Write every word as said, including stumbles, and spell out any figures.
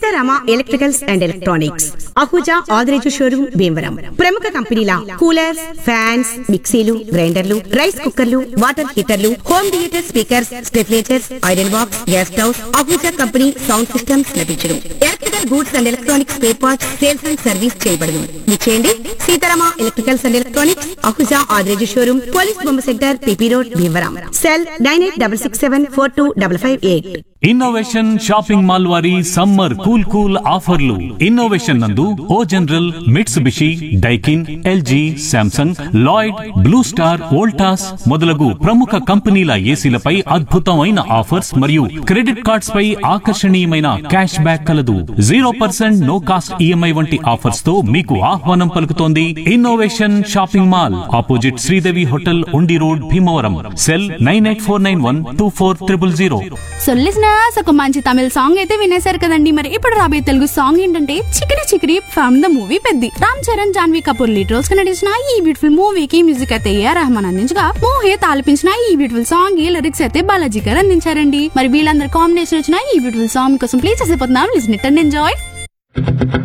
Sitarama electricals and electronics, Ahuja Adireju showroom Bhimavaram. ప్రముఖ కంపెనీల coolers, fans, మిక్సీలు, గ్రైండర్లు, రైస్ కుక్కర్లు, water హీటర్లు, home theatre speakers, స్టెఫ్లేచర్స్, iron box, gas stoves, Ahuja company sound systems లభించును. Electrical goods and electronics spare parts sales and service చేయబడును. విచ్చేయండి Sitarama electricals and electronics, Ahuja Adireju showroom, police బొమ్మ centre, PP road, Bhimavaram. Cell nine eight double six seven four two double five eight. Innovation shopping mall వారి summer cool cool ఆఫర్లు. Innovation నందు ఓ general, Mitsubishi, Daikin, LG, Samsung, Lloyd, blue star, Voltas మొదలగు ప్రముఖ కంపెనీల ఏసీలపై అద్భుతమైన offers మరియు credit cards పై ఆకర్షణీయమైన cash back కలదు. Zero percent no cost EMI వంటి ఆఫర్స్ తో మీకు ఆహ్వానం పలుకుతోంది innovation shopping mall, opposite Sridevi hotel, ఉండి road, Bhimavaram. Cell nine eight four nine one two four triple zero. ఒక మంచి తమిళ సాంగ్ అయితే వినేశారు కదండి. మరి ఇప్పుడు రాబోయే తెలుగు సాంగ్ ఏంటంటే Chikiri Chikiri from the movie Peddi. Ram Charan, Janhvi Kapoor lead roles గా నటించిన ఈ బ్యూటిఫుల్ మూవీకి మ్యూజిక్ అయితే ఏఆర్ రెహమాన్ అందించగా, మోహిత్ ఆలపించిన ఈ బ్యూటిఫుల్ సాంగ్ కి లిరిక్స్ అయితే బాలాజీ గారు అందించారండి. మరి వీళ్ళందరూ కాంబినేషన్ వచ్చిన ఈ బ్యూటిఫుల్ సాంగ్ కోసం please చేసిపోతున్నాం. Listen it and enjoy.